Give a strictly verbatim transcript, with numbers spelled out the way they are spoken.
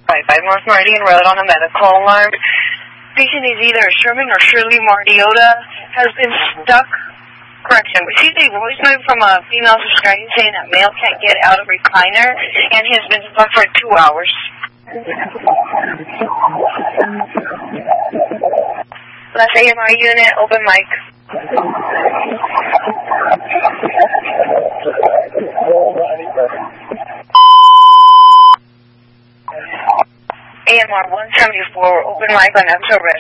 five North Meridian Road on a medical alarm. Patient is either Sherman or Shirley Mardiota, has been stuck. Correction, received a voicemail from a female subscriber saying that male can't get out of recliner and has been stuck for two hours. Last A M R unit, open mic. A M R one seventy-four, open mic on Episode Red.